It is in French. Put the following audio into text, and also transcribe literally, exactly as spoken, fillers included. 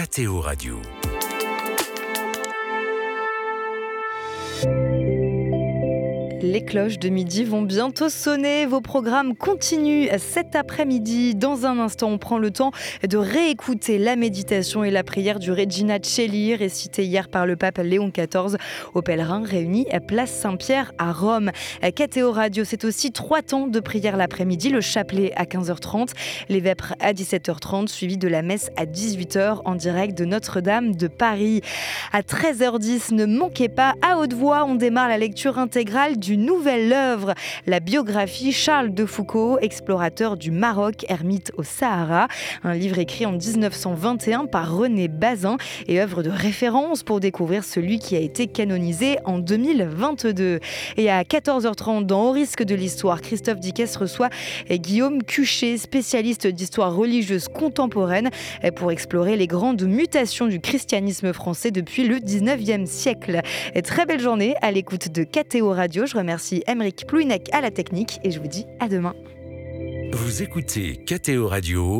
K T O Radio. Les cloches de midi vont bientôt sonner. Vos programmes continuent cet après-midi. Dans un instant, on prend le temps de réécouter la méditation et la prière du Regina Coeli, récitée hier par le pape Léon quatorze aux pèlerins réunis à Place Saint-Pierre à Rome. K T O Radio, c'est aussi trois temps de prière l'après-midi. Le chapelet à quinze heures trente, les vêpres à dix-sept heures trente, suivi de la messe à dix-huit heures en direct de Notre-Dame de Paris. À treize heures dix, ne manquez pas, à haute voix, on démarre la lecture intégrale du Une nouvelle œuvre, la biographie Charles de Foucault, explorateur du Maroc, ermite au Sahara. Un livre écrit en dix-neuf cent vingt et un par René Bazin et œuvre de référence pour découvrir celui qui a été canonisé en deux mille vingt-deux. Et à quatorze heures trente, dans Au risque de l'histoire, Christophe Dickès reçoit Guillaume Cuchet, spécialiste d'histoire religieuse contemporaine, pour explorer les grandes mutations du christianisme français depuis le dix-neuvième siècle. Et très belle journée à l'écoute de K T O Radio. Je remercie Aymeric Plouinec à la technique et je vous dis à demain. Vous écoutez K T O Radio